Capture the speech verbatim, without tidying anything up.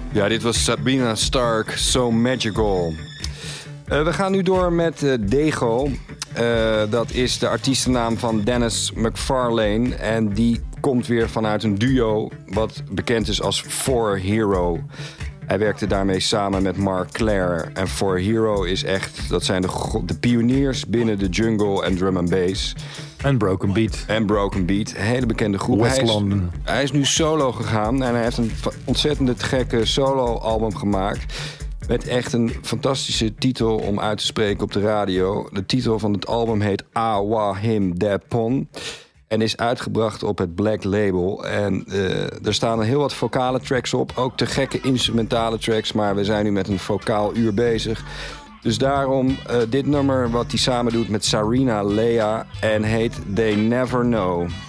Ja, dit was Sabrina Stark, So Magical. Uh, we gaan nu door met uh, Dego. Uh, dat is de artiestennaam van Dennis McFarlane. En die komt weer vanuit een duo wat bekend is als For Hero. Hij werkte daarmee samen met Mark Claire. En For Hero is echt, dat zijn de, de pioniers binnen de jungle en drum and bass. En Broken Beat. En Broken Beat. Een hele bekende groep. West hij is, London. Hij is nu solo gegaan en hij heeft een ontzettend gekke solo-album gemaakt. Met echt een fantastische titel om uit te spreken op de radio. De titel van het album heet Awa Him Depon. En is uitgebracht op het Black Label. En uh, er staan heel wat vocale tracks op. Ook te gekke instrumentale tracks. Maar we zijn nu met een vocaal uur bezig. Dus daarom uh, dit nummer wat hij samen doet met Sarina Lea. En heet They Never Know.